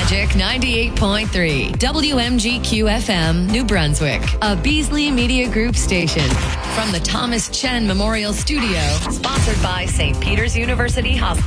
Magic 98.3, WMGQ FM, New Brunswick, a Beasley Media Group station. From the Thomas Chen Memorial Studio, sponsored by St. Peter's University Hospital.